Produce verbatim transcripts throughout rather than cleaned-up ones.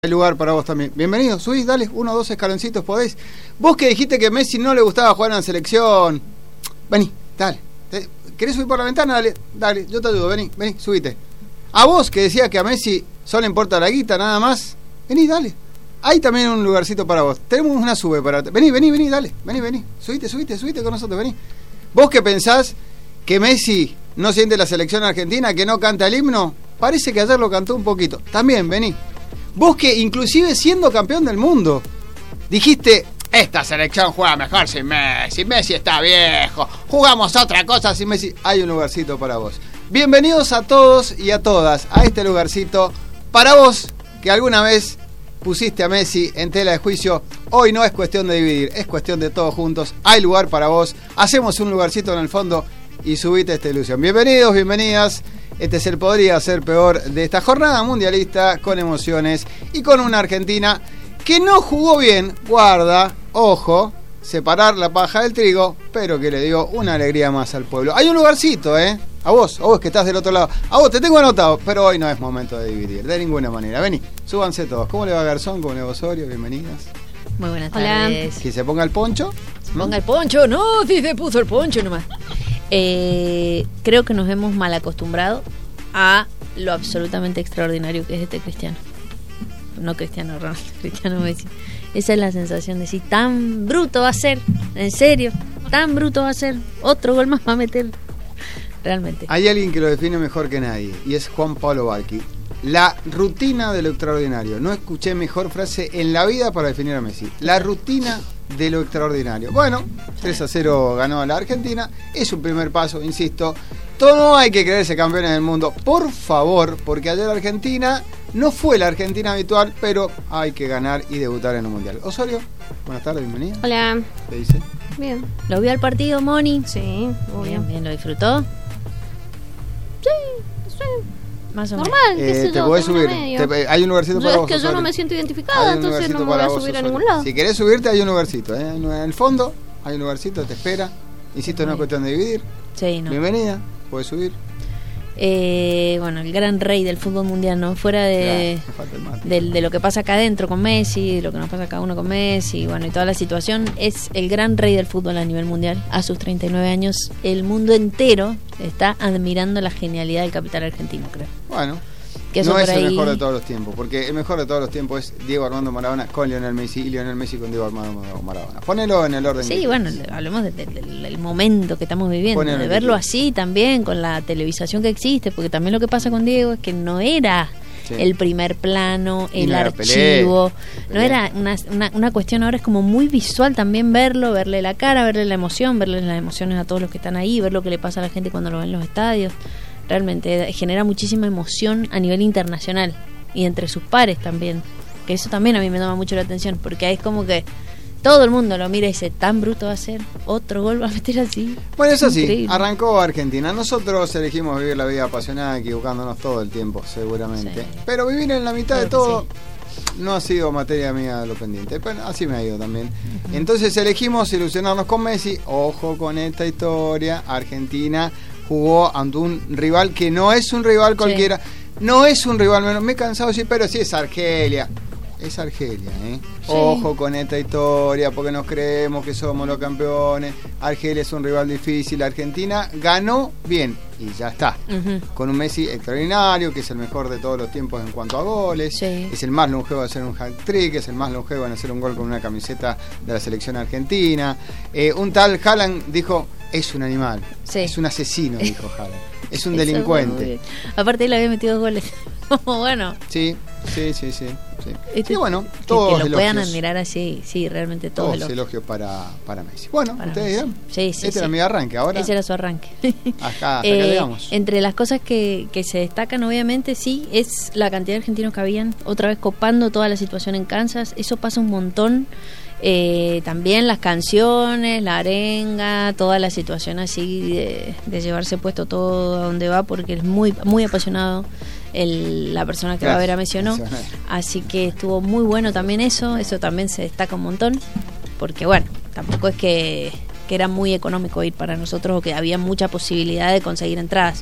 Hay lugar para vos también. Bienvenido, subís, dale, uno o dos escaloncitos podéis. Vos que dijiste que a Messi no le gustaba jugar en la selección. Vení, dale. ¿Querés subir por la ventana? Dale, dale, yo te ayudo, vení, vení, subite. A vos que decías que a Messi solo importa la guita, nada más. Vení, dale. Hay también un lugarcito para vos. Tenemos una sube para... Vení, vení, vení, dale. Vení, vení. Subite, subite, subite con nosotros, vení. Vos que pensás que Messi no siente la selección argentina, que no canta el himno, parece que ayer lo cantó un poquito. También, vení. Vos que inclusive siendo campeón del mundo dijiste, esta selección juega mejor sin Messi, Messi está viejo, jugamos otra cosa sin Messi. Hay un lugarcito para vos. Bienvenidos a todos y a todas a este lugarcito para vos que alguna vez pusiste a Messi en tela de juicio. Hoy no es cuestión de dividir, es cuestión de todos juntos. Hay lugar para vos, hacemos un lugarcito en el fondo y subite esta ilusión. Bienvenidos, bienvenidas. Este es el Podría Ser Peor de esta jornada mundialista, con emociones y con una Argentina que no jugó bien, guarda, ojo, separar la paja del trigo, pero que le dio una alegría más al pueblo. Hay un lugarcito, ¿eh? A vos, a vos que estás del otro lado. A vos te tengo anotado, pero hoy no es momento de dividir, de ninguna manera. Vení, súbanse todos. ¿Cómo le va Garzón? ¿Cómo le va Osorio? Bienvenidas. Muy buenas Hola. tardes. Que se ponga el poncho. Se ponga el poncho, no, si se puso el poncho nomás. Eh, creo que nos hemos mal acostumbrado a lo absolutamente extraordinario que es este Cristiano. No Cristiano Ronaldo, Cristiano Messi. Esa es la sensación de si tan bruto va a ser, en serio, tan bruto va a ser, otro gol más va a meter. Realmente. Hay alguien que lo define mejor que nadie y es Juan Pablo Balqui. La rutina de lo extraordinario. No escuché mejor frase en la vida para definir a Messi. La rutina de lo extraordinario. Bueno, tres a cero ganó a la Argentina. Es un primer paso, insisto. Todo no hay que creerse campeones del mundo, por favor, porque ayer Argentina no fue la Argentina habitual, pero hay que ganar y debutar en un mundial. Osorio, buenas tardes, bienvenida. Hola. ¿Qué dice? Bien. ¿Lo vio al partido, Moni? Sí, obvio. Bien, bien, ¿lo disfrutó? Sí, sí. Más o menos. Normal, qué Eh, sé te yo, podés tengo subir. una medio. Te- hay un lugarcito Yo para es vos, que yo Osorio. no me siento Hay identificada, un entonces no lugarcito me voy para a vos, subir a Osorio. ningún lado. Si querés subirte, hay un lugarcito. ¿eh? En el fondo hay un lugarcito, te espera. Insisto, no es cuestión de dividir. Sí, no. Bienvenida, puedes subir. Eh, bueno, el gran rey del fútbol mundial, ¿no? Fuera de, Claro, me falta el mate. de, de lo que pasa acá adentro con Messi, de lo que nos pasa cada uno con Messi, bueno, y toda la situación, es el gran rey del fútbol a nivel mundial. A sus treinta y nueve años, el mundo entero está admirando la genialidad del capital argentino, creo. Bueno, Que eso no por es el ahí- mejor de todos los tiempos, porque el mejor de todos los tiempos es Diego Armando Maradona con Lionel Messi y Lionel Messi con Diego Armando Maradona. Ponelo en el orden. Sí, que bueno, quieras. hablemos de- de- del, del momento que estamos viviendo, Ponelo de en verlo el así también, con la televisación que existe, porque también lo que pasa con Diego es que no era Sí. el primer plano, Y el no era archivo, Pelé, no Pelé. era una, una, una cuestión, ahora es como muy visual también verlo, verle la cara, verle la emoción, verle las emociones a todos los que están ahí, ver lo que le pasa a la gente cuando lo ven en los estadios. Realmente genera muchísima emoción a nivel internacional y entre sus pares también, que eso también a mí me llama mucho la atención, porque es como que todo el mundo lo mira y dice, tan bruto va a ser, otro gol va a meter así. Bueno, eso sí, Increíble. arrancó Argentina. Nosotros elegimos vivir la vida apasionada, equivocándonos todo el tiempo, seguramente. Sí. Pero vivir en la mitad Claro de que todo no ha sido materia mía lo pendiente. Bueno, así me ha ido también. Entonces elegimos ilusionarnos con Messi. Ojo con esta historia. Argentina jugó ante un rival que no es un rival cualquiera. No es un rival menos. Me he cansado de decir, pero sí es Argelia. Es Argelia, ¿eh? Sí. Ojo con esta historia, porque nos creemos que somos los campeones. Argelia es un rival difícil. Argentina ganó bien y ya está. Ujú. Con un Messi extraordinario, que es el mejor de todos los tiempos en cuanto a goles. Sí. Es el más longevo en hacer un hat-trick, es el más longevo en hacer un gol con una camiseta de la selección argentina. Eh, un tal Haaland dijo, es un animal, Sí. es un asesino, dijo Haaland. Es un Eso muy delincuente. bien. Aparte él había metido dos goles. Bueno, Sí, sí, sí, sí. sí. este- Y bueno, que, todos que lo puedan elogios. admirar así, sí, realmente todos, Todos elogios. elogios para, para Messi. Bueno, Para ustedes Messi. dirán. Sí, sí, Este sí. era mi arranque. Ahora, Ese era su arranque. acá, hasta acá Eh, llegamos. entre las cosas que, que se destacan, obviamente, sí, es la cantidad de argentinos que habían, otra vez copando toda la situación en Kansas. Eso pasa un montón. Eh, también las canciones, la arenga, toda la situación así de, de llevarse puesto todo a donde va, porque es muy, muy apasionado el, la persona que va a ver a Messi o no. Gracias. Así que estuvo muy bueno también eso. Eso también se destaca un montón, porque bueno, tampoco es que, que era muy económico ir para nosotros o que había mucha posibilidad de conseguir entradas.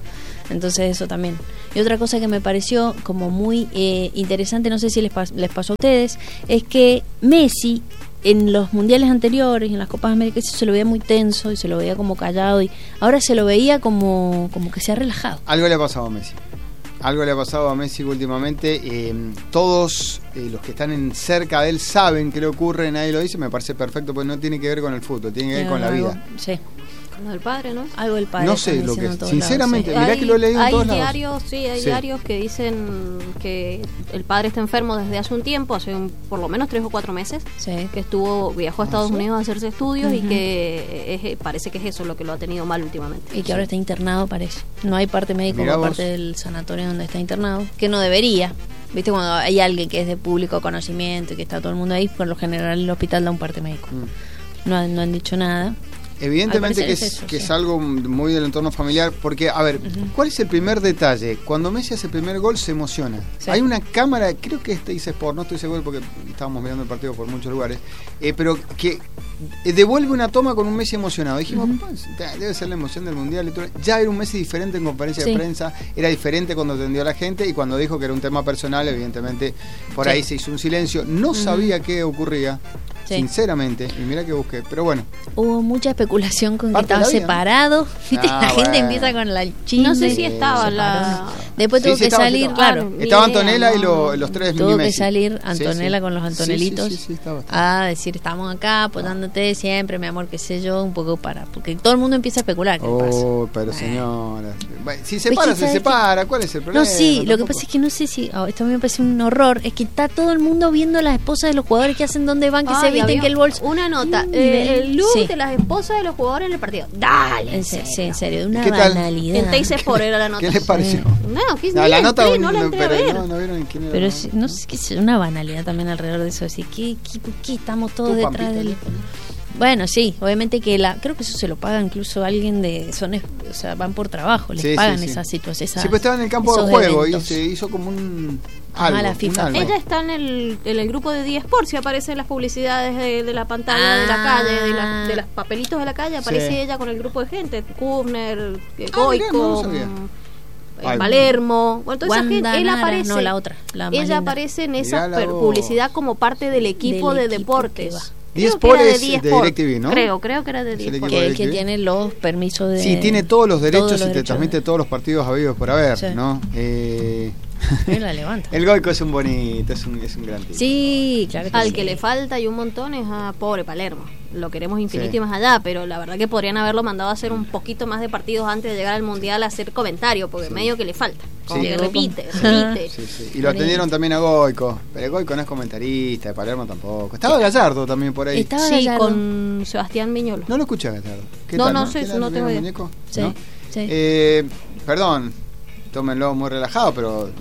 Entonces eso también. Y otra cosa que me pareció como muy eh, interesante, no sé si les, pas- les pasó a ustedes, es que Messi en los mundiales anteriores y en las Copas Américas se lo veía muy tenso y se lo veía como callado, y ahora se lo veía como, como que se ha relajado. Algo le ha pasado a Messi. Algo le ha pasado a Messi últimamente. Eh, todos eh, los que están en cerca de él saben que le ocurre, nadie lo dice. Me parece perfecto, porque no tiene que ver con el fútbol, tiene que ver con la Algo- vida. Sí, Con lo del padre, ¿no? algo del padre. No sé están lo que diciendo es. en todos Sinceramente, lados, mirá Hay- que lo he leído en hay todos lados. diarios, sí, hay Sí. diarios que dicen que el padre está enfermo desde hace un tiempo, hace un- por lo menos tres o cuatro meses, sí. Sí. que estuvo viajó a Estados ¿sí? Unidos a hacerse estudios y Ujú. que es- parece que es eso lo que lo ha tenido mal últimamente. Y que ahora está internado, parece. No hay parte médica Mirá por vos. parte del sanatorio donde está internado, que no debería. ¿Viste? Cuando hay alguien que es de público conocimiento y que está todo el mundo ahí, por lo general el hospital da un parte médico. Mm. No, han- no han dicho nada. Evidentemente Al que parecer es, es eso, que sí. es algo muy del entorno familiar, porque, a ver, Ujú. ¿cuál es el primer detalle? Cuando Messi hace el primer gol se emociona. Sí. Hay una cámara, creo que este dice Sport, no estoy seguro porque estábamos mirando el partido por muchos lugares, eh, pero que eh, devuelve una toma con un Messi emocionado. Dijimos, Ujú. pues, debe ser la emoción del Mundial. Y todo. Ya era un Messi diferente en conferencia Sí. de prensa, era diferente cuando atendió a la gente y cuando dijo que era un tema personal, evidentemente, por Sí. ahí se hizo un silencio. No Ujú. sabía qué ocurría. Sí. Sinceramente, y mira que busqué, pero bueno. Hubo mucha especulación con que Parte de estaba la vida, ¿no? separado. ¿Viste? Ah, la gente bueno. empieza con la chisme. No sé si Sí, estaba se la... Después Sí, tuvo sí, que estaba, salir, estaba. claro. Ni Estaba idea, Antonella y no. lo- los tres Tuvo mini que Messi. salir Sí, Antonella sí. con los Sí, sí, Antonelitos sí, sí, estaba, estaba. a decir, estamos acá apoyándote siempre, mi amor, qué sé yo, un poco para. Porque todo el mundo empieza a especular. ¿Qué pasa? Oh, pero Eh. señora. Bueno, si se Pues para, que se sabes separa. ¿Cuál es el problema? No, sí, lo que Tampoco. pasa es que no sé si. Oh, esto a mí me parece un horror. Es que está todo el mundo viendo las esposas de los jugadores que hacen dónde van, que se Ay, eviten había que el bolso. Una nota, Un eh, nivel- el look sí. de las esposas de los jugadores en el partido. Dale, En se- sí, en serio, de ¿Y una qué tal? banalidad. En Teis Sport era la nota. ¿Qué les pareció? No, que No, ni la entré, nota, no la no, entré a pero ver. no, no vieron quién era. Pero ¿no? sí, no sé qué es una banalidad también alrededor de eso. Así que, ¿qué, por qué estamos todos Tu detrás Pampita, del. ¿no? Bueno, sí, obviamente que la. Creo que eso se lo paga incluso alguien de. Son, es- o sea, van por trabajo, les Sí, sí, pagan sí. esas situaciones. Sí, pues estaba en el campo de esos juego y eventos. se hizo como un. Ajá, Algo, la un FIFA. algo. Ella está en el, en el grupo de diez Sport, si aparecen las publicidades de, de la pantalla de la Ah. calle, de, la- de los papelitos de la calle, aparece Sí. ella con el grupo de gente, Kufner, eh, Ah, mirá, no lo Goico, sabía. mm, eh, Ay, Palermo, bueno, toda esa Wanda gente, él Nara, aparece, no, la otra, la más ella linda. aparece en Mirá esa la per- voz. publicidad como parte del equipo Del de equipo deportes. que va. diez Creo que era Sport es diez de Sport. DirecTV, ¿no? Creo, creo que era de Es el diez equipo Sport. Que es el que DirecTV. tiene los permisos de. Sí, tiene todos los derechos todos y los te derechos. transmite todos los partidos habidos por haber, Sí. ¿no? Eh... Él la levanta. El Goico es un bonito, es un, es un gran tipo. Sí, claro que Al sí. que le falta y un montón es a pobre Palermo. Lo queremos infinito Sí. y más allá, pero la verdad que podrían haberlo mandado a hacer un poquito más de partidos antes de llegar al Mundial a hacer comentario, porque Sí. medio que le falta. Como Sí. que repite, Sí. repite. Sí, sí. Y lo atendieron también a Goico. Pero Goico no es comentarista, de Palermo tampoco. Estaba Gallardo también por ahí. Estaba Sí, Gallardo. con Sebastián Viñolo. No lo escuché a Gallardo. ¿Qué No, tal, no sé, ¿Qué tal? no tengo ¿Vieron idea. muñeco? Sí, ¿No? sí. Eh, perdón, tómenlo muy relajado, pero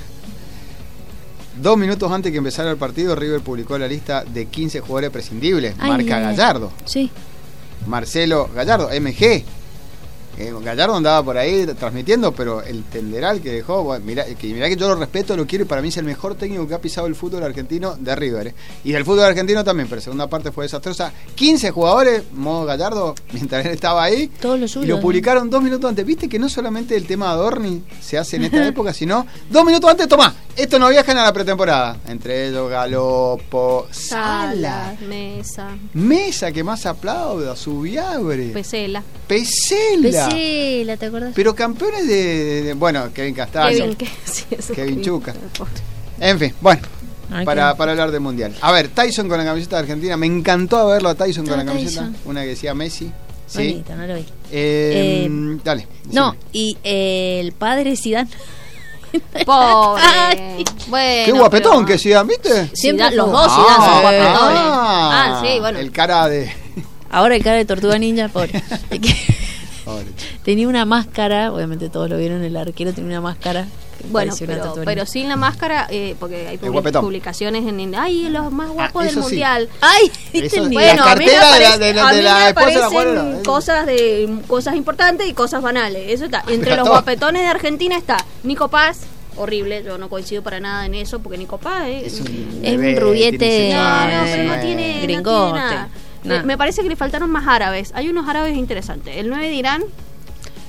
dos minutos antes que empezara el partido, River publicó la lista de quince jugadores prescindibles. Ay, Marca ay, ay. Gallardo. Sí. Marcelo Gallardo, M G. Eh, Gallardo andaba por ahí transmitiendo, pero el tenderal que dejó, bueno, mirá, que, mirá que yo lo respeto, lo quiero y para mí es el mejor técnico que ha pisado el fútbol argentino de River. eh. Y del fútbol argentino también, pero la segunda parte fue desastrosa. quince jugadores, modo Gallardo, mientras él estaba ahí. Todo lo suyo, y lo ¿no? publicaron dos minutos antes. Viste que no solamente el tema Adorni se hace en esta época, sino dos minutos antes, tomá, estos no viajan a la pretemporada. Entre ellos, Galopo, Sala, Salas, Mesa, Mesa, que más aplauda, Subiabre, Pesela. Pesela. Pesela, ¿te acordás? Pero campeones de, de- de- bueno, Kevin Castaño. Kevin, que, sí, eso, Kevin Chuca. Pobre. En fin, bueno, Ay, para, qué- para hablar del Mundial. A ver, Tyson con la camiseta de Argentina. Me encantó verlo a Tyson con la Estaba camiseta. Tyson. Una que decía Messi. Sí. Bonito, no lo vi. Eh, Eh, dale. No, decime. y eh, el padre Zidane. Pobre. Ay. Bueno, Qué guapetón pero- que Zidane, ¿viste? Siempre Zidane- los fue- dos Zidane son Ah, guapetones. ah, Ah, sí, bueno. El cara de. Ahora el cara de Tortuga Ninja, pobre. Es que Pobre. tenía una máscara, obviamente todos lo vieron, el arquero tenía una máscara. que Bueno, parecía una pero, tortuga pero ninja. sin la máscara, eh, porque hay publi- guapetón. publicaciones en, en- ay, los más guapos Ah, del eso sí. mundial. ¡Ay! ¿viste Eso- el la nivel? Bueno, a mí me cartera de la- aparece- de la- a de mí la me esposa de la aparecen jugadora. cosas de cosas importantes y cosas banales. Eso está. Entre Pero los todo. guapetones de Argentina está Nico Paz, horrible, yo no coincido para nada en eso, porque Nico Paz es, Es un, Es un bebé, rubiete. tiene no, no, diecinueve. pero no tiene, no Gringote. tiene nada. Nah. Me, me parece que le faltaron más árabes. Hay unos árabes interesantes. El nueve de Irán,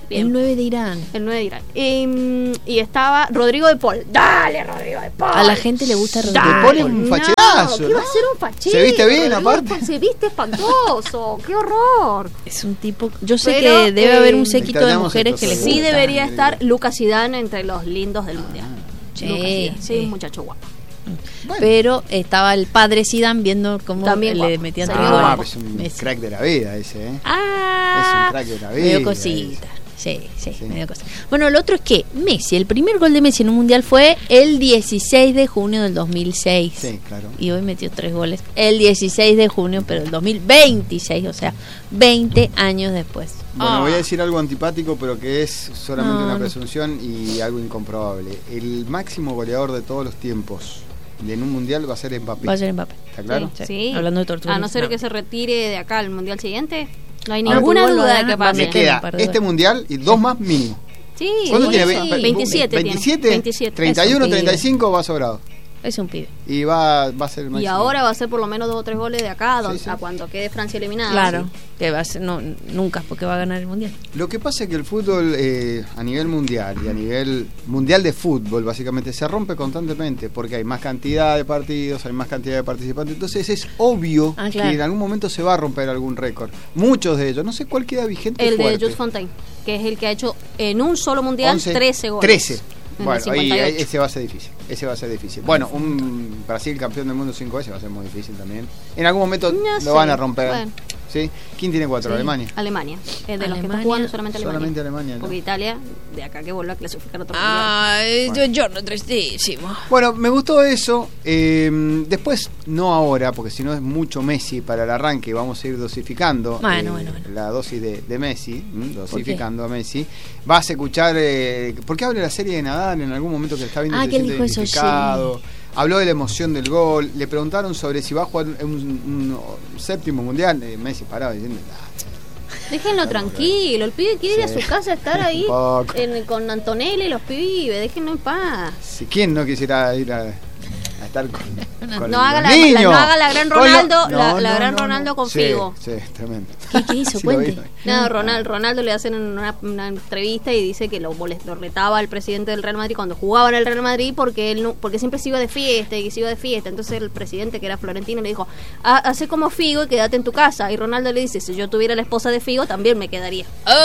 Bien. El nueve de Irán. El nueve de Irán. Y, y estaba Rodrigo de Paul. Dale, Rodrigo de Paul. A la gente le gusta Rodrigo Dale. De Paul es un fachedazo, No, ¿qué ¿no? va a ser un fachero? ¿Se viste bien, Rodrigo aparte? de Paul Se viste espantoso. ¡Qué horror! Es un tipo. Yo sé Pero, que debe eh, haber un séquito de extrañamos mujeres estos que le saludos. Sí gusta. debería estar Lucas Zidane entre los lindos del mundial. Sí, Lucas Zidane. Sí, sí. un muchacho guapo. Bueno. Pero estaba el padre Zidane viendo cómo También le guapo. metían Sí, tres Ah, goles. pues es un Messi. crack de la vida ese, ¿eh? Ah, Es un crack de la vida. medio cosita. Sí, sí, Sí. medio cosa. Bueno, lo otro es que Messi, el primer gol de Messi en un mundial fue el dieciséis de junio del dos mil seis. Sí, claro. Y hoy metió tres goles el dieciséis de junio, pero el dos mil veintiséis, o sea, veinte años después. Bueno, Ah. voy a decir algo antipático, pero que es solamente No, una no. presunción y algo incomprobable. El máximo goleador de todos los tiempos de en un mundial va a ser Mbappé. Va a ser Mbappé. ¿Está claro? Sí. Sí. Hablando de tortura. A no ser no. que se retire de acá al mundial siguiente, no hay Ahora, ninguna fútbol duda va de que a- va a pase. Le meter queda un par de este goles. mundial y dos más mínimo. Sí, ¿Cuánto por tiene? eso. Ve- veintisiete. tiene. veintisiete, veintisiete. treinta y uno, Es un pibe. treinta y cinco va sobrado. Es un pibe. Y va, va a ser el Y máximo. ahora va a ser por lo menos dos o tres goles de acá, don- Sí, sí. a cuando quede Francia eliminada. Claro, Sí. que va a ser, no, nunca, porque va a ganar el mundial. Lo que pasa es que el fútbol eh, a nivel mundial y a nivel mundial de fútbol básicamente se rompe constantemente porque hay más cantidad de partidos, hay más cantidad de participantes. Entonces es obvio Ah, claro. que en algún momento se va a romper algún récord. Muchos de ellos, no sé cuál queda vigente. El de fuerte. Jules Fontaine, que es el que ha hecho en un solo mundial once, trece goles. trece. En el Bueno, ahí, cincuenta y ocho. ahí- ese va a ser difícil. Ese va a ser difícil. Bueno, un Brasil campeón del mundo cinco veces va a ser muy difícil también. En algún momento No lo sé. van a romper. Bueno. ¿Sí? ¿Quién tiene cuatro? Sí. Alemania. Alemania. Es de los que está Alemania, jugando solamente Alemania. Solamente Alemania, ¿no? Porque Italia, de acá que vuelve a clasificar otro Ay, Bueno. yo no tristísimo. Bueno, me gustó eso. Eh, después, no ahora, porque si no es mucho Messi para el arranque. Vamos a ir dosificando Bueno, eh, bueno, bueno. la dosis de, de Messi. ¿m? Dosificando a Messi. Vas a escuchar. Eh, ¿Por qué habla de la serie de Nadal en algún momento que está viendo? Ah, se que él siente dijo eso, identificado? Habló de la emoción del gol. Le preguntaron sobre si va a jugar un, un- un séptimo mundial. Eh, Messi parado diciendo. "Ah, Déjenlo tranquilo, el pibe quiere ir Sí. a su casa a estar ahí Un poco. en- con Antonelli y los pibes, déjenlo en paz. Si ¿quién no quisiera ir a, a estar con, con No los haga la, la- niños? no haga la gran Con lo- Ronaldo, No, la, no, la gran no, Ronaldo no. con Sí, Figo. Sí, tremendo. ¿Qué, qué hizo? Sí, lo Cuente. vi. No, Ronaldo, Ronaldo le hacen una, una entrevista y dice que lo, molest- lo retaba al presidente del Real Madrid cuando jugaba en el Real Madrid porque él no, porque siempre se iba de fiesta y se iba de fiesta. Entonces el presidente, que era Florentino, le dijo, "Ha- hace como Figo y quédate en tu casa. Y Ronaldo le dice, si yo tuviera la esposa de Figo, también me quedaría.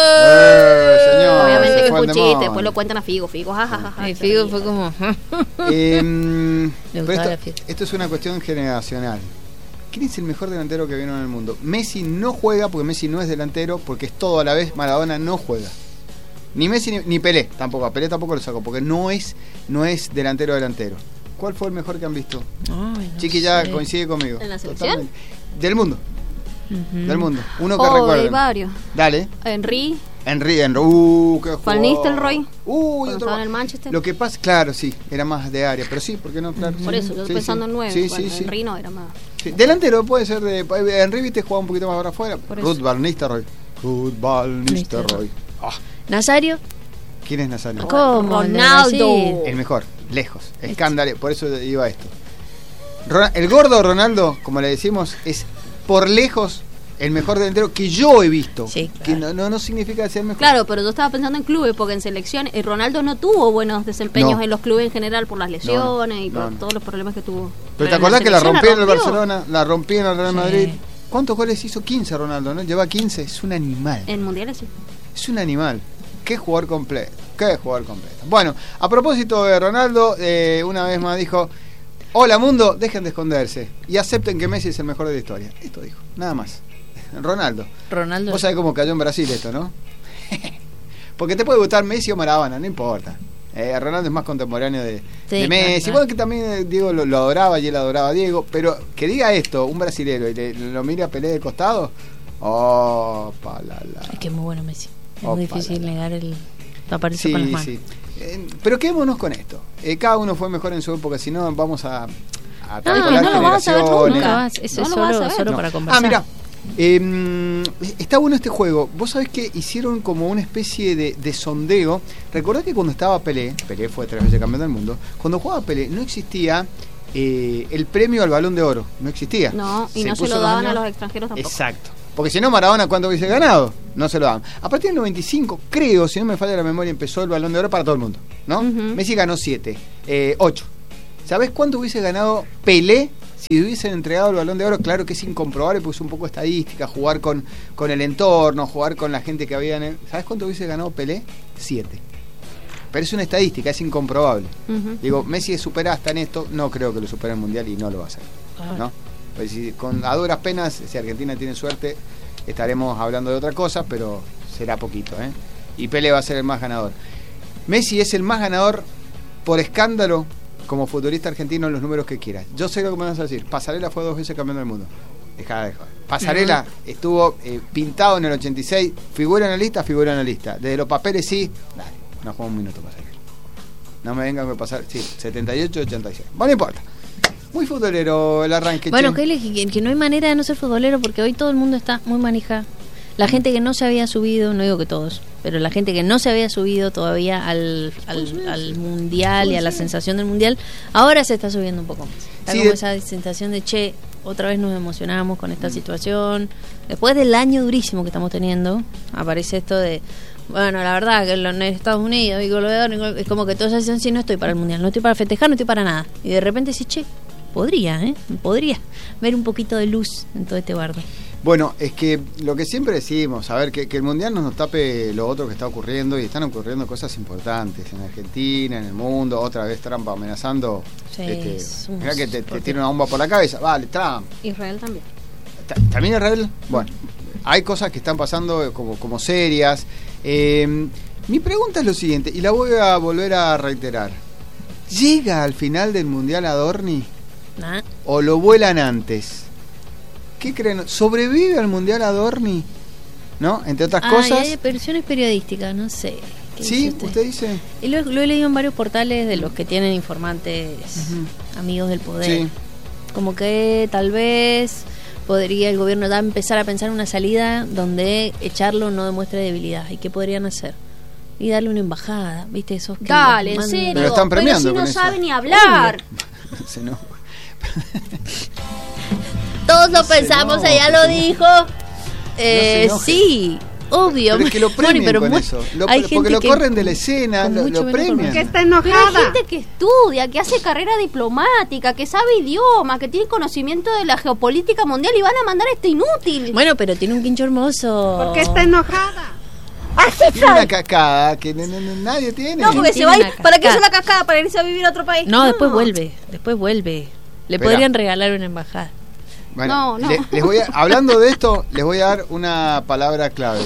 Eh, señor, Obviamente se que fue fue el un chiste, demonio. después lo cuentan a Figo, Figo, jajaja. El Figo fue como. Em, Le pero gustaba la esto, fiesta. esto es una cuestión generacional. ¿Quién es el mejor delantero que vieron en el mundo? Messi no juega porque Messi no es delantero, porque es todo a la vez. Maradona no juega. Ni Messi ni, ni Pelé tampoco. A Pelé tampoco lo saco porque no es, no es delantero delantero. ¿Cuál fue el mejor que han visto? Ay, no Chiqui ya sé. coincide conmigo. ¿En la selección? Totalmente. Del mundo. Ujú. Del mundo. Uno que Oh, hay recuerden. varios. Dale. Henry, Henry, Henry. Uh, qué Van jugador. Nistelrooy, Uh, y cuando otro estaba en más. el Manchester. Lo que pasa, claro, sí, era más de área, pero sí, ¿por qué no? Claro, Por sí, eso, yo sí, estoy pensando sí. en nueve. Sí, bueno, sí, sí. Henry no era más. Sí, delantero puede ser de. Henry, viste, jugaba un poquito más para afuera. Por eso. Ruth Van Nistelrooy. Ruth Van Nistelrooy. Ah, Nazario. ¿quién es Nazario? ¿Cómo? El de Ronaldo. Brasil. El mejor, lejos. Escándalo, por eso iba esto. Ron- El gordo Ronaldo, como le decimos, es por lejos el mejor delantero que yo he visto. Sí, Que claro. no, no, no significa ser mejor. Claro, pero yo estaba pensando en clubes, porque en selección eh, Ronaldo no tuvo buenos desempeños No. en los clubes en general por las lesiones No, no, y por no, no. todos los problemas que tuvo. Pero te en acordás que la selección rompió en el rompió. Barcelona, la rompió en el Real Sí. Madrid. ¿Cuántos goles hizo? quince Ronaldo, ¿no? Lleva quince, es un animal. En mundiales sí. Es un animal. Qué jugador completo. Qué jugador completo. Bueno, a propósito de Ronaldo, eh, una vez más dijo: hola mundo, dejen de esconderse y acepten que Messi es el mejor de la historia. Esto dijo, nada más. Ronaldo. Ronaldo. Vos sabés cómo cayó en Brasil esto, ¿no? Porque te puede gustar Messi o Maradona, no importa. Eh, Ronaldo es más contemporáneo de, Sí, de Messi. claro. Bueno, que también eh, Diego lo, lo adoraba y él adoraba a Diego. Pero que diga esto, un brasilero, y le- lo mire a Pelé de costado. Oh, palala. Es que es muy bueno Messi. Es Opa, muy difícil la, la. negar el taparse con las Sí, manos. sí. Eh, pero quedémonos con esto. Eh, cada uno fue mejor en su época, si no vamos a, a No, calcular no lo vas a saber generaciones. nunca. Nunca vas. Eso No es lo vas a solo, ver. solo No. para conversar. Ah, mira. Eh, está bueno este juego. Vos sabés que hicieron como una especie de, de sondeo. Recordá que cuando estaba Pelé, Pelé fue tres veces campeón del mundo, cuando jugaba Pelé no existía eh, el premio al Balón de Oro. No existía. No, y no se puso lo daban los a años- los extranjeros tampoco. Exacto. Porque si no, Maradona, ¿cuánto hubiese ganado? No se lo dan. A partir del noventa y cinco, creo, si no me falla la memoria, empezó el Balón de Oro para todo el mundo, ¿no? Uh-huh. Messi ganó siete, eh, ocho. ¿Sabés cuánto hubiese ganado Pelé si hubiesen entregado el Balón de Oro? Claro que es incomprobable, porque es un poco estadística, jugar con, con el entorno, jugar con la gente que había en el... ¿Sabés cuánto hubiese ganado Pelé? Siete. Pero es una estadística, es incomprobable. Uh-huh. Digo, Messi supera hasta en esto, no creo que lo supere en el Mundial y no lo va a hacer, uh-huh. ¿no? Pues si con a duras penas, si Argentina tiene suerte, estaremos hablando de otra cosa, pero será poquito, ¿eh? Y Pelé va a ser el más ganador. Messi es el más ganador por escándalo como futbolista argentino en los números que quieras. Yo sé lo que me vas a decir. Pasarela fue dos veces campeón del mundo. Dejá de joder. Pasarela uh-huh. estuvo eh, pintado en el ochenta y seis. Figura en la lista, figura en la lista. Desde los papeles sí. Dale, no juega un minuto Pasarela. No me vengan a pasar. Sí, setenta y ocho, ochenta y seis. Bueno, no importa. Muy futbolero el arranque. Bueno, que, que, que no hay manera de no ser futbolero porque hoy todo el mundo está muy manija. La gente que no se había subido, no digo que todos, pero la gente que no se había subido todavía al, al, al mundial y a la sensación del mundial, ahora se está subiendo un poco más. Está sí, como de... esa sensación de, che, otra vez nos emocionamos con esta situación. Después del año durísimo que estamos teniendo, aparece esto de, bueno, la verdad que en Estados Unidos y Goleador, es como que todos dicen, sí, no estoy para el mundial, no estoy para festejar, no estoy para nada. Y de repente sí, che, podría, ¿eh? Podría ver un poquito de luz en todo este bardo. Bueno, es que lo que siempre decimos, a ver, que, que el Mundial no nos tape lo otro que está ocurriendo, y están ocurriendo cosas importantes en Argentina, en el mundo. Otra vez Trump amenazando. Sí, este, mirá que te, te tiene una bomba por la cabeza. Vale, Trump. Israel también. ¿También Israel? Bueno, hay cosas que están pasando como, como serias. Eh, mi pregunta es lo siguiente, y la voy a volver a reiterar. ¿Llega al final del Mundial Adorni? ¿Nah? ¿O lo vuelan antes? ¿Qué creen? ¿Sobrevive al Mundial Adorni? ¿No? Entre otras ah, cosas. Hay versiones periodísticas, no sé. ¿Sí? Usted? ¿Usted dice? Y lo, lo he leído en varios portales de los que tienen informantes uh-huh. amigos del poder. Sí. Como que tal vez podría el gobierno ya empezar a pensar en una salida donde echarlo no demuestre debilidad. ¿Y qué podrían hacer? Y darle una embajada, ¿viste? Esos que Dale, en serio. Pero, están premiando pero si no con sabe eso. Ni hablar. Se no. Todos lo pensamos, no, ella lo dijo. Eh, no sí, obvio. Pero es que lo premien pero con mu- eso. Lo, hay porque lo corren de la escena, lo, lo premian. Que está enojada. Pero hay gente que estudia, que hace carrera diplomática, que sabe idiomas, que tiene conocimiento de la geopolítica mundial y van a mandar a este inútil. Bueno, pero tiene un quincho hermoso. ¿Por qué está enojada? Tiene una cascada que n- n- nadie tiene. No, porque se va a ir. ¿Para qué es una cascada? ¿Para irse a vivir a otro país? No, no. después vuelve. Después vuelve. Le Espera. podrían regalar una embajada. Bueno, no, no. Le, les voy a, hablando de esto, les voy a dar una palabra clave.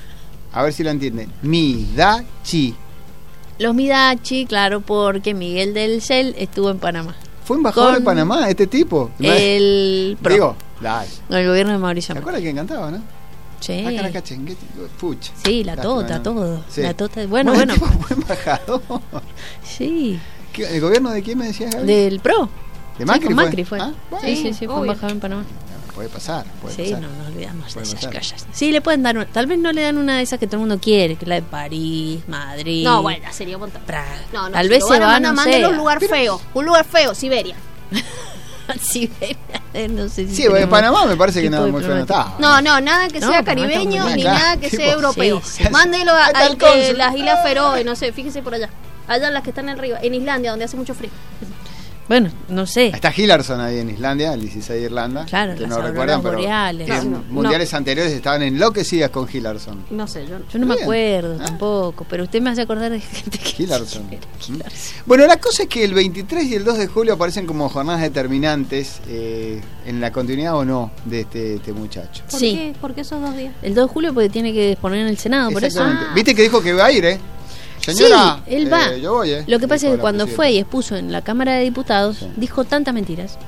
A ver si lo entienden. Midachi. Los Midachi, claro, porque Miguel del Cel estuvo en Panamá. ¿Fue embajador de Panamá este tipo? El pro. Digo, dale. No, el gobierno de Mauricio. ¿Te acuerdas que cantaba, no? Sí. Pucha. Sí, la tota, todo. Sí. La tota. Bueno, bueno. bueno. Fue embajador. Sí. ¿El gobierno de quién me decías, Gaby? Del pro. ¿De Macri, sí, fue? Macri fue? ¿Ah? Bueno, sí, sí, sí, fue embajador en Panamá. Puede pasar, puede sí, pasar. no nos olvidamos puede de esas pasar. cosas. Sí, le pueden dar una, tal vez no le dan una de esas que todo el mundo quiere, que es la de París, Madrid. No, bueno, sería un montón. Praga. No, no, tal si vez se van a no sé. un lugar pero... feo, un lugar feo, Siberia. Siberia, no sé si sí, en Panamá me parece que nada muy feo no está. No, no, nada que no, sea caribeño ni claro, nada que tipo, sea europeo. Sí, sí. Mándelo a, a, a eh, las Islas Feroe, no sé, fíjese por allá. Allá las que están arriba, en Islandia, donde hace mucho frío. Bueno, no sé. Está Hillarson ahí en Islandia, el dieciséis de Irlanda. Claro, que las no recuerdan, pero boreales. en no, mundiales no. anteriores estaban enloquecidas con Hillarson. No sé, yo, yo no me acuerdo ¿Ah? tampoco, pero usted me hace acordar de gente que Hillarson. ¿Mm? Bueno, la cosa es que el veintitrés y el dos de julio aparecen como jornadas determinantes eh, en la continuidad o no de este, este muchacho. ¿Por sí. qué? ¿Por qué esos dos días? El dos de julio porque tiene que exponer en el Senado, por eso. Ah. Viste que dijo que va a ir, ¿eh? Señora, sí, él va. Eh, yo voy, eh. Lo que pasa es que cuando presidenta. fue y expuso en la Cámara de Diputados, sí. dijo tantas mentiras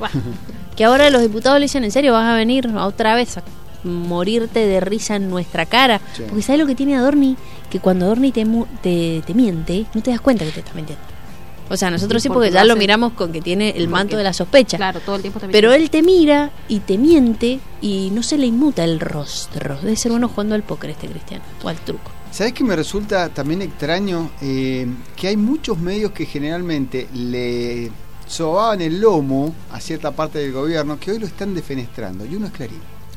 que ahora los diputados le dicen, ¿en serio vas a venir otra vez a morirte de risa en nuestra cara? Sí. Porque ¿sabes lo que tiene Adorni? Que cuando Adorni te, te, te miente, no te das cuenta que te está mintiendo. O sea, nosotros sí, porque, porque ya lo miramos con que tiene el manto de la sospecha. Claro, todo el tiempo te miente. Pero él te mira y te miente y no se le inmuta el rostro. Debe ser bueno jugando al póker este cristiano, o al truco. ¿Sabes qué me resulta también extraño? Eh, que hay muchos medios que generalmente le sobaban el lomo a cierta parte del gobierno que hoy lo están defenestrando. Y uno es Clarín.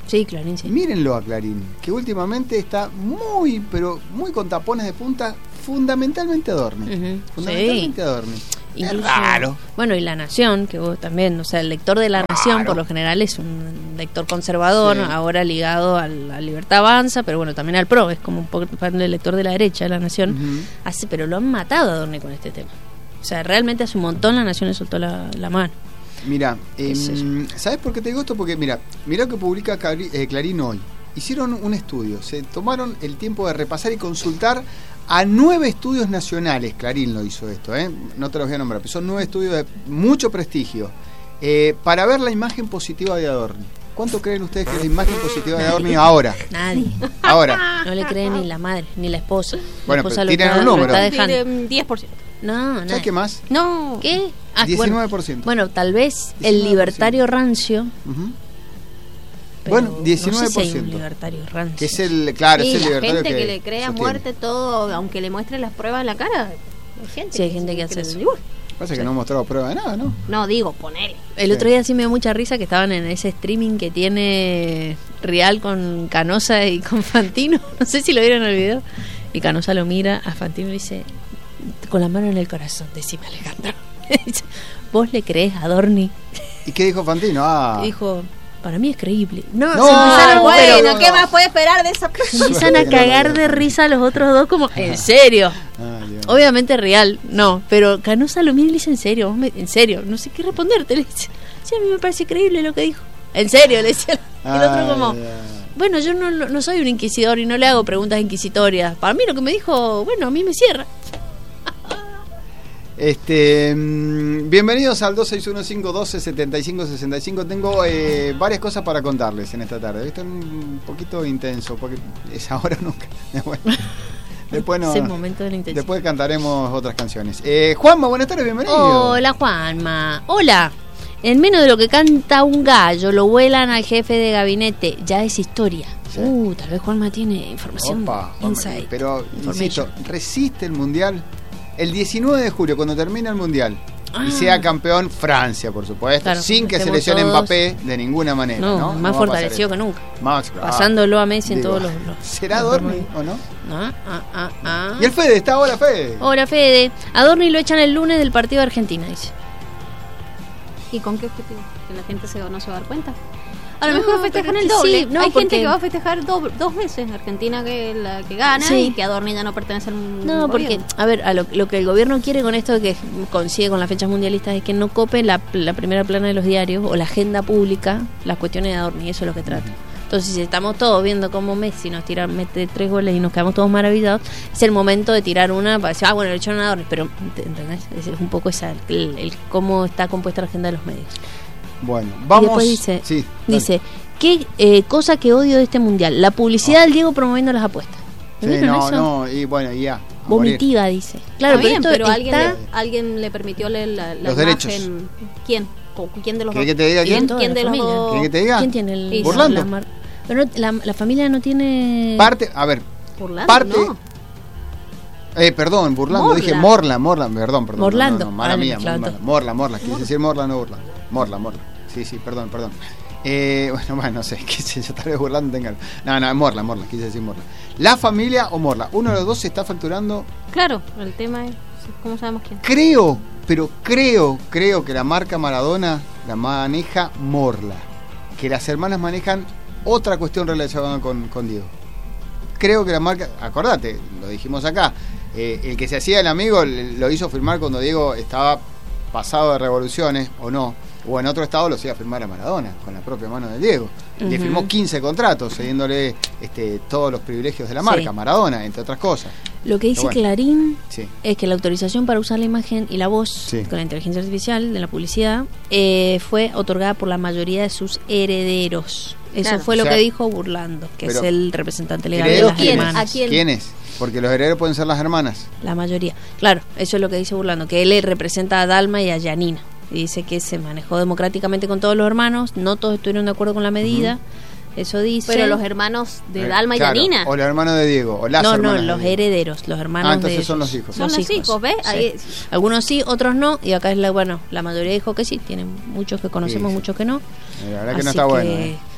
Sí, Clarín, sí. Mírenlo a Clarín, que últimamente está muy, pero muy con tapones de punta, fundamentalmente Adorni. Uh-huh. Fundamentalmente Sí. Adorni. Incluso, Es raro. Bueno, y La Nación, que vos también, o sea, el lector de La Nación Raro. por lo general es un lector conservador, Sí. ahora ligado a la Libertad Avanza, pero bueno, también al P R O, es como un poco el lector de la derecha de La Nación. Ujú. Hace, pero lo han matado a Adorni con este tema. O sea, realmente hace un montón La Nación le soltó la, la mano. Mira, eh, sé yo? ¿sabes por qué te digo esto? Porque mira, mira que publica Cari- eh, Clarín hoy. Hicieron un estudio, se tomaron el tiempo de repasar y consultar a nueve estudios nacionales. Clarín lo hizo esto, ¿eh? No te los voy a nombrar, pero son nueve estudios de mucho prestigio, eh, para ver la imagen positiva de Adorni. ¿Cuánto creen ustedes que es la imagen positiva de Adorni ahora? Nadie. Ahora. No le cree ni la madre, ni la esposa. La Bueno, esposa pero lo tienen está- un lo número. está dejando. Tiene diez por ciento. No, no. ¿Sabes qué más? No. ¿Qué? Ah, diecinueve por ciento. Bueno, bueno, tal vez diecinueve por el ciento. libertario rancio. Ujú. pero Bueno, diecinueve por No sé si hay un ciento. libertario rancio. Que es el, claro, Sí, es el la libertario gente que, que le cree a sostiene. muerte todo, aunque le muestre las pruebas en la cara. Hay gente Sí, hay gente que hace le eso. dibuja. Pasa que no ha mostrado prueba de nada, ¿no? No, digo, ponele. El Sí. otro día sí me dio mucha risa que estaban en ese streaming que tiene Real con Canosa y con Fantino. No sé si lo vieron en el video. Y Canosa lo mira a Fantino y le dice, con la mano en el corazón, decime, Alejandro. Dice, ¿vos le creés a Adorni? ¿Y qué dijo Fantino? Ah, Y dijo, para mí es creíble. No, No, se empezaron, bueno, pero Bueno, ¿qué no. más puede esperar de esa se persona? empiezan a Suerte que no lo cagar veo. de risa los otros dos como, ¿en serio? ah, Dios. Obviamente Real, no, pero Canosa lo mira y le dice, en serio, vos me- en serio, no sé qué responderte, le dice, sí, a mí me parece creíble lo que dijo, en serio, le decía, y el otro como, Ay, ay. bueno, yo no, no soy un inquisidor y no le hago preguntas inquisitorias, para mí lo que me dijo, bueno, a mí me cierra. Este, mm, bienvenidos al dos seis uno cinco uno dos siete cinco seis cinco. Tengo eh, varias cosas para contarles en esta tarde. Esto es un poquito intenso, porque es ahora o nunca. Bueno, después no, Es el momento de la intención. después cantaremos otras canciones. Eh, Juanma, buenas tardes, bienvenido. Hola Juanma, hola. En menos de lo que canta un gallo, lo vuelan al jefe de gabinete. Ya es historia. Sí. Uh, tal vez Juanma tiene información. Opa, Juanma, Insight. pero Information. insisto, resiste el mundial. El diecinueve de julio, cuando termina el mundial Ah. y sea campeón Francia, por supuesto, Claro, sin que se estemos lesione todos- Mbappé de ninguna manera. No, No, más No va a fortalecido pasar que nunca. eso. Más, claro. Pasándolo a Messi en Digo, todos los. los- ¿será los Dorni torneos. o no? Ah, ah, ah, ah. Y el Fede, está ahora Fede. Hola Fede. Adorni lo echan el lunes del partido de Argentina, dice. ¿Y con qué objetivo? Que la gente se, no se va a dar cuenta. A lo No, mejor festejan pero el que doble. sí, no, Hay porque- gente que va a festejar do- dos veces. Argentina que la que gana Sí. y que Adorni ya no pertenece al No, porque, gobierno. a ver, a lo, lo que el gobierno quiere con esto de que consigue con las fechas mundialistas es que no cope la, la primera plana de los diarios o la agenda pública las cuestiones de Adorni, eso es lo que trata. Entonces, si estamos todos viendo cómo Messi nos tira, mete tres goles y nos quedamos todos maravillados, es el momento de tirar una para decir, ah, bueno, le echaron a Adorni, pero, ¿entendés? Es un poco esa, el, el cómo está compuesta la agenda de los medios. Bueno, Y vamos. después dice, Sí, dale. dice ¿qué eh, cosa que odio de este mundial? La publicidad del Diego promoviendo las apuestas. Sí, ¿Vieron no, eso? no, y bueno, y ya. a morir. Vomitiva, dice. Claro, Está bien, pero, pero esto alguien, está... le, alguien le permitió leer la, la Los imagen. derechos. ¿Quién? ¿Con ¿Quién de los ¿Querés dos? que te diga quién? Toda ¿Quién la de los familia. dos? ¿Querés que te diga? ¿Quién tiene el... Sí, Burlando. la mar- Pero no, la, la familia no tiene... Parte, a ver, Burlando, parte. no. Eh, perdón, burlando, Morla. dije Morla, Morla, perdón, perdón. Morlando. No, no, no, mala Ah, mía, claro, muy mala. todo. Morla, Morla, quise decir Morla, no burla. Morla, Morla. Sí, sí, perdón, perdón. Eh, bueno, bueno, no sé, qué sé yo, tal vez burlando tenga. No, no, Morla, Morla, quise decir Morla. ¿La familia o Morla? Uno de los dos se está facturando. Claro, el tema es cómo sabemos quién. Creo, pero creo, creo que la marca Maradona la maneja Morla. Que las hermanas manejan otra cuestión relacionada con, con Diego. Creo que la marca, acordate, lo dijimos acá, eh, el que se hacía el amigo lo hizo firmar cuando Diego estaba pasado de revoluciones, o no, o en otro estado lo hacía firmar a Maradona, con la propia mano de Diego. Le Ujú. firmó quince contratos, cediéndole este, todos los privilegios de la marca, Sí. Maradona, entre otras cosas. Lo que dice Pero bueno. Clarín Sí. es que la autorización para usar la imagen y la voz Sí. con la inteligencia artificial de la publicidad eh, fue otorgada por la mayoría de sus herederos. Eso Claro. fue O lo sea, que dijo Burlando, que es pero- el representante legal de ¿Herederos las quién? hermanas. ¿A quién? ¿Quiénes? Porque los herederos pueden ser las hermanas. La mayoría. Claro, eso es lo que dice Burlando, que él representa a Dalma y a Yanina. Y dice que se manejó democráticamente con todos los hermanos, no todos estuvieron de acuerdo con la medida. Eso dice. Pero los hermanos de Eh, Dalma claro, y Yanina. O los hermanos de Diego, o las no, no, hermanas de los Diego. herederos, los hermanos Ah, entonces de son ellos. los hijos. Son los hijos, ¿ves? sí. Ahí- Algunos sí, otros no, y acá es la, bueno, la mayoría dijo que sí, tienen muchos que conocemos, Sí, sí. muchos que no. Eh, La verdad que no Así está bueno. ¿eh?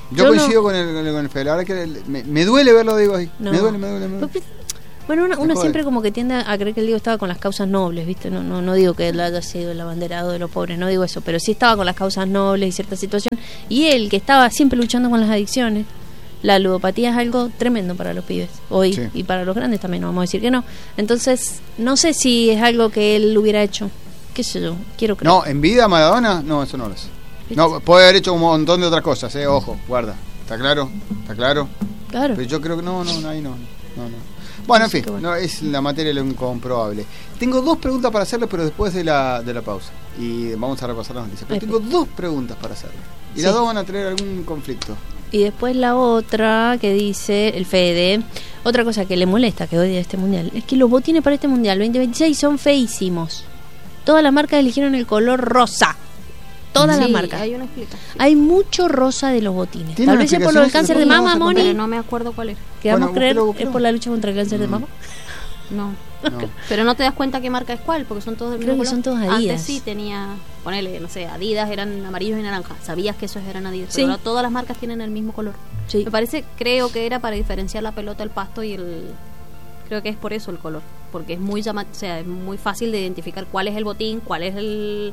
Yo, Yo coincido no- con el, con el, con el Fede. La verdad que me, me duele verlo, digo ahí. No. Me duele, me duele, me duele. Bueno, uno, Se uno jode. siempre como que tiende a creer que el Diego estaba con las causas nobles, ¿viste? No, no, no digo que él haya sido el abanderado de los pobres, no digo eso, pero sí estaba con las causas nobles y cierta situación. Y él, que estaba siempre luchando con las adicciones, la ludopatía es algo tremendo para los pibes hoy, Sí. y para los grandes también, no vamos a decir que no. Entonces, no sé si es algo que él hubiera hecho, qué sé yo, quiero creer. No, en vida Maradona, no, eso no lo sé. No, puede haber hecho un montón de otras cosas, eh, ojo, guarda. ¿Está claro? ¿Está claro? Claro. Pero yo creo que no, no, no, ahí no, no, no. Bueno, en fin, Así que bueno. no, es la materia de lo incomprobable. Tengo dos preguntas para hacerle, pero después de la, de la pausa. Y vamos a repasar las noticias. Pero Epi. tengo dos preguntas para hacerle. Y Sí. las dos van a tener algún conflicto. Y después la otra que dice el Fede, otra cosa que le molesta, que odia este mundial, es que los botines para este mundial veinte veintiséis son feísimos. Todas las marcas eligieron el color rosa. Todas Sí, las marcas. hay una explicación. Hay mucho rosa de los botines. ¿Tiene Tal una vez es por lo del explicación cáncer eso? de ¿Cómo mama, vamos a Moni. Pero no me acuerdo cuál es. Que vamos Bueno, a creer búsquelo, es búsquelo. por la lucha contra el cáncer de Mm. mama. No. No. Pero no te das cuenta qué marca es cuál, porque son todos del Creo mismo que color. son todos Adidas. Antes sí tenía, ponele, no sé, Adidas eran amarillos y naranjas. Sabías que esos eran Adidas, Sí. pero ahora todas las marcas tienen el mismo color. Sí. Me parece, creo que era para diferenciar la pelota, el pasto y el... Creo que es por eso el color, porque es muy llama, o sea, es muy fácil de identificar cuál es el botín, cuál es el,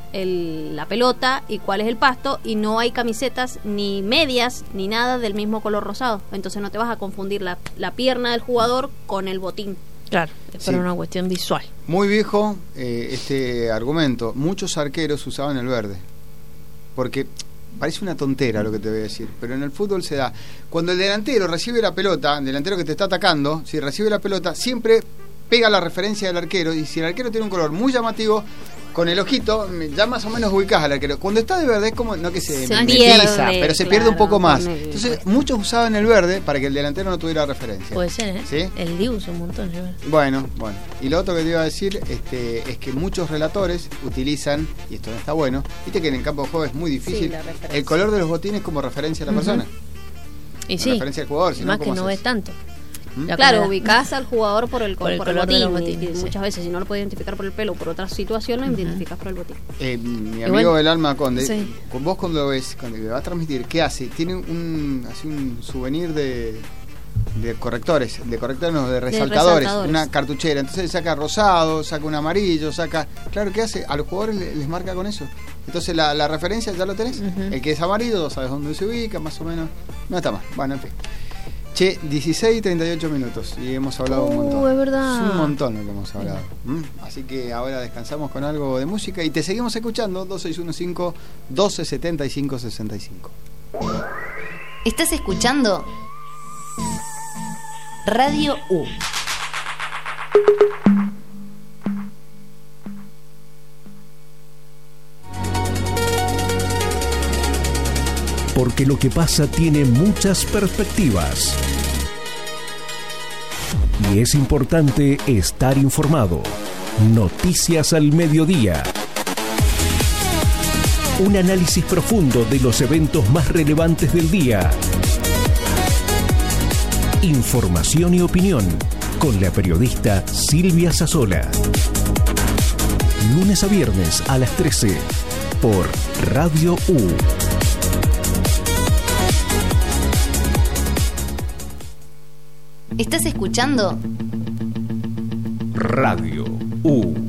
el la pelota y cuál es el pasto, y no hay camisetas ni medias ni nada del mismo color rosado. Entonces no te vas a confundir la, la pierna del jugador con el botín. Claro, es Sí. para una cuestión visual. Muy viejo eh, este argumento. Muchos arqueros usaban el verde. Porque parece una tontera lo que te voy a decir, pero en el fútbol se da. Cuando el delantero recibe la pelota, el delantero que te está atacando, si recibe la pelota, siempre pega la referencia del arquero. Y si el arquero tiene un color muy llamativo, con el ojito ya más o menos ubicás al arquero. Cuando está de verde es como, no que se, Se mimetiza, pierde, pero se claro, pierde un poco más. con el- Entonces muchos usaban el verde para que el delantero no tuviera referencia. Puede ser, ¿eh? ¿Sí? El Diego usa un montón. ¿eh? Bueno, bueno. Y lo otro que te iba a decir este, es que muchos relatores utilizan, y esto no está bueno, viste que en el campo de juego es muy difícil, la referencia. el color de los botines como referencia a la Ujú. persona. Y La sí, referencia al jugador, si no, más que ¿cómo no haces? ves tanto. ¿Mm? Ya Claro, con la- ubicás al jugador por el, Por el por color de los botín, y- botines, y sí. muchas veces si no lo puedes identificar por el pelo o por otra situación, lo identificas por el botín. Eh, mi Igual- amigo del alma Conde, Sí. con vos cuando lo ves, cuando le va a transmitir, ¿qué hace? Tiene un así un souvenir de, de correctores, de correctores no, de resaltadores, resaltadores. una cartuchera. Entonces saca rosado, saca un amarillo, saca... Claro, ¿qué hace? A los jugadores les, les marca con eso. Entonces la, la referencia ya lo tenés. Ujú. El que es amarillo, sabes dónde se ubica, más o menos. No está mal. Bueno, en fin. Che, dieciséis y treinta y ocho minutos y hemos hablado un Uh, montón. es verdad. Es un montón lo que hemos hablado. ¿Mm? Así que ahora descansamos con algo de música y te seguimos escuchando dos seis uno cinco, uno dos siete cinco, sesenta y cinco. ¿Estás escuchando? Radio U. Porque lo que pasa tiene muchas perspectivas. Y es importante estar informado. Noticias al mediodía. Un análisis profundo de los eventos más relevantes del día. Información y opinión con la periodista Silvia Sazzola. Lunes a viernes a las trece por Radio U. ¿Estás escuchando? Radio U.